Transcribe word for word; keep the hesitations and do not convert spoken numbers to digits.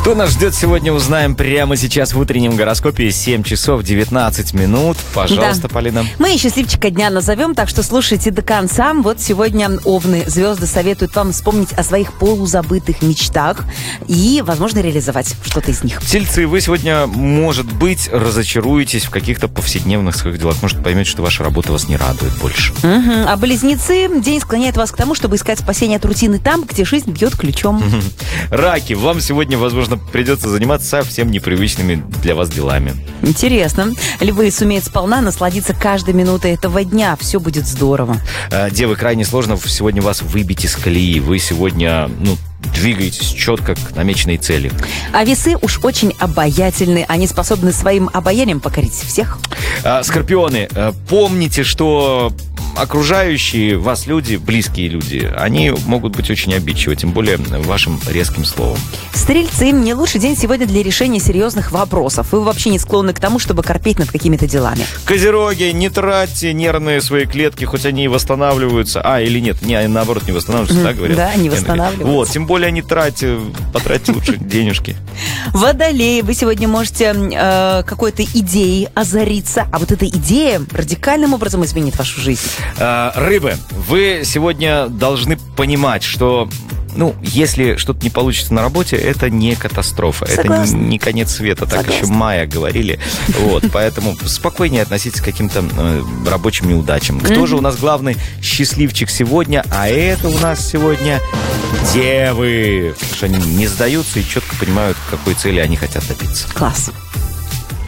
Что нас ждет сегодня, узнаем прямо сейчас в утреннем гороскопе. семь часов девятнадцать минут. Пожалуйста, да. Полина. Мы и счастливчика дня назовем, так что слушайте до конца. Вот сегодня овны, звезды советуют вам вспомнить о своих полузабытых мечтах и, возможно, реализовать что-то из них. Тельцы, вы сегодня, может быть, разочаруетесь в каких-то повседневных своих делах. Может, поймете, что ваша работа вас не радует больше. Угу. А близнецы, день склоняет вас к тому, чтобы искать спасение от рутины там, где жизнь бьет ключом. Раки, вам сегодня, возможно, придется заниматься совсем непривычными для вас делами. Интересно. Львы сумеют сполна насладиться каждой минутой этого дня. Все будет здорово. Девы, крайне сложно сегодня вас выбить из колеи. Вы сегодня, ну, двигаетесь четко к намеченной цели. А весы уж очень обаятельны. Они способны своим обаянием покорить всех. А, скорпионы, помните, что окружающие вас люди, близкие люди, они могут быть очень обидчивы, тем более вашим резким словом. Стрельцы, не лучший день сегодня для решения серьезных вопросов. Вы вообще не склонны к тому, чтобы корпеть над какими-то делами. Козероги, не тратьте нервные свои клетки, хоть они и восстанавливаются. А, или нет, не, наоборот, не восстанавливаются, так говорят? Да, не восстанавливаются. Вот, тем более не тратьте, потратьте лучше денежки. Водолеи, вы сегодня можете э, какой-то идеей озариться, а вот эта идея радикальным образом изменит вашу жизнь. Рыбы, вы сегодня должны понимать, что, ну, если что-то не получится на работе, это не катастрофа. Согласна. Это не, не конец света, так Согласна. Еще майя говорили. Вот, поэтому спокойнее относитесь к каким-то э, рабочим неудачам. Кто mm-hmm. же у нас главный счастливчик сегодня? А это у нас сегодня девы. Потому что они не сдаются и четко понимают, к какой цели они хотят добиться. Класс.